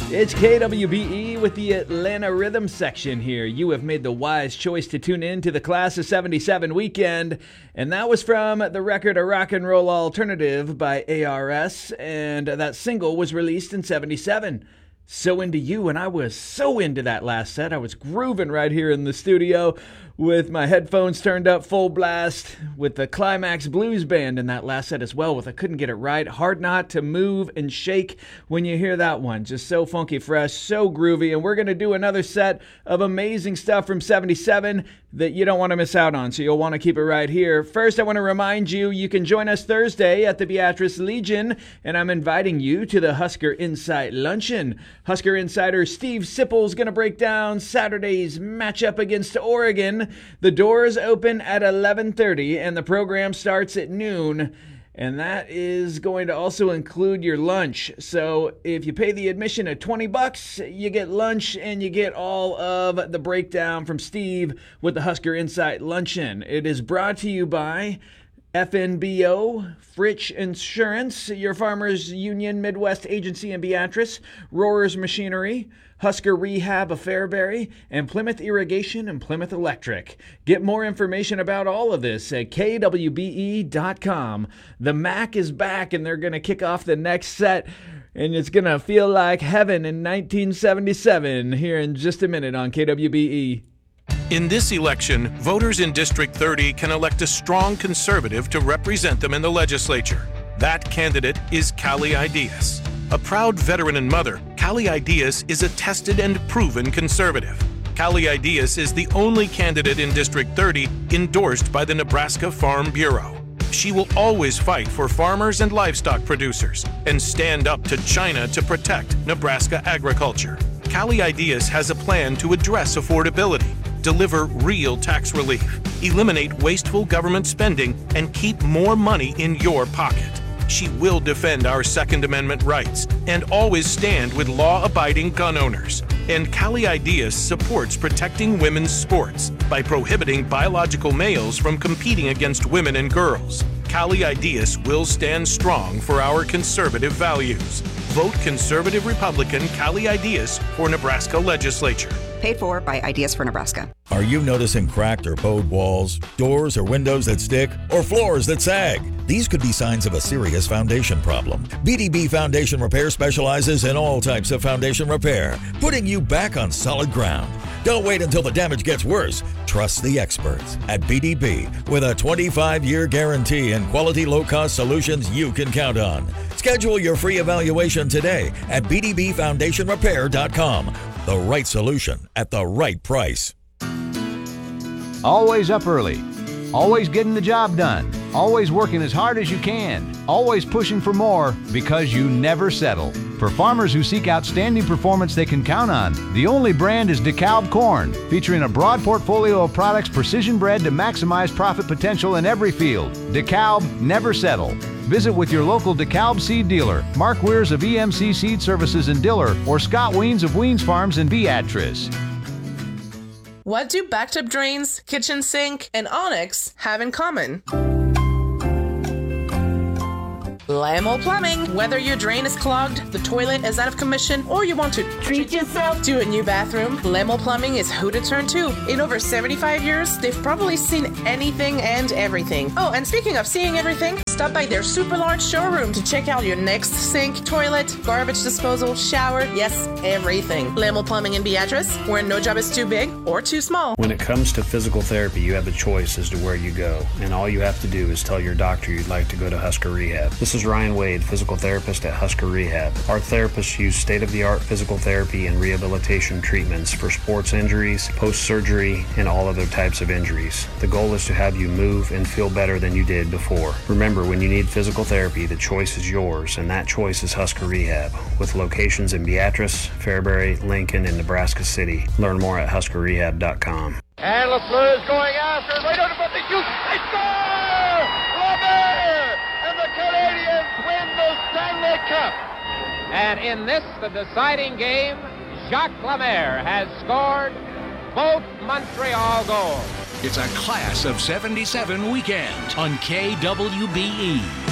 It's KWBE with the Atlanta Rhythm section here. You have made the wise choice to tune in to the Class of 77 weekend, and that was from the record A Rock and Roll Alternative by ARS, and that single was released in 77. So Into You, and I was so into that last set. I was grooving right here in the studio with my headphones turned up full blast with the Climax Blues Band in that last set as well with I Couldn't Get It Right. Hard not to move and shake when you hear that one. Just so funky fresh, so groovy. And we're going to do another set of amazing stuff from 77 that you don't want to miss out on, so you'll want to keep it right here. First, I want to remind you, you can join us Thursday at the Beatrice Legion, and I'm inviting you to the Husker Insight Luncheon. Husker Insider Steve Sipple's going to break down Saturday's matchup against Oregon. The doors open at 11:30, and the program starts at noon. And that is going to also include your lunch. So if you pay the admission at $20, you get lunch and you get all of the breakdown from Steve with the Husker Insight Luncheon. It is brought to you by FNBO, Fritch Insurance, your Farmers Union Midwest Agency in Beatrice, Rohrer's Machinery, Husker Rehab of Fairbury, and Plymouth Irrigation and Plymouth Electric. Get more information about all of this at kwbe.com. The MAC is back, and they're going to kick off the next set, and it's going to feel like heaven in 1977 here in just a minute on KWBE. In this election, voters in District 30 can elect a strong conservative to represent them in the legislature. That candidate is Callie Ideas. A proud veteran and mother, Callie Ideas is a tested and proven conservative. Callie Ideas is the only candidate in District 30 endorsed by the Nebraska Farm Bureau. She will always fight for farmers and livestock producers and stand up to China to protect Nebraska agriculture. Callie Ideas has a plan to address affordability, deliver real tax relief, eliminate wasteful government spending, and keep more money in your pocket. She will defend our Second Amendment rights and always stand with law-abiding gun owners. And Callie Ideas supports protecting women's sports by prohibiting biological males from competing against women and girls. Callie Ideas will stand strong for our conservative values. Vote Conservative Republican Callie Ideas for Nebraska Legislature. Paid for by Ideas for Nebraska. Are you noticing cracked or bowed walls, doors or windows that stick, or floors that sag? These could be signs of a serious foundation problem. BDB Foundation Repair specializes in all types of foundation repair, putting you back on solid ground. Don't wait until the damage gets worse. Trust the experts at BDB with a 25-year guarantee and quality low-cost solutions you can count on. Schedule your free evaluation today at bdbfoundationrepair.com. The right solution at the right price. Always up early. Always getting the job done. Always working as hard as you can. Always pushing for more because you never settle. For farmers who seek outstanding performance they can count on, the only brand is DeKalb Corn, featuring a broad portfolio of products precision bred to maximize profit potential in every field. DeKalb, never settle. Visit with your local DeKalb seed dealer, Mark Weirs of EMC Seed Services in Diller, or Scott Weens of Weens Farms in Beatrice. What do bathtub drains, kitchen sink, and Onyx have in common? Lamo Plumbing. Whether your drain is clogged, the toilet is out of commission, or you want to treat yourself to a new bathroom, Lamo Plumbing is who to turn to. In over 75 years, they've probably seen anything and everything. Oh, and speaking of seeing everything, stop by their super large showroom to check out your next sink, toilet, garbage disposal, shower, yes, everything. Lamo Plumbing in Beatrice, where no job is too big or too small. When it comes to physical therapy, you have a choice as to where you go, and all you have to do is tell your doctor you'd like to go to Husker Rehab. This is Ryan Wade, physical therapist at Husker Rehab. Our therapists use state-of-the-art physical therapy and rehabilitation treatments for sports injuries, post-surgery, and all other types of injuries. The goal is to have you move and feel better than you did before. Remember, when you need physical therapy, the choice is yours, and that choice is Husker Rehab, with locations in Beatrice, Fairbury, Lincoln, and Nebraska City. Learn more at huskerrehab.com. And LaFleur is going after it, right under the shoot. They score! Lambert! And the Canadians win the Stanley Cup. And in this, the deciding game, Jacques Lemaire has scored both Montreal goals. It's a Class of 77 weekend on KWBE.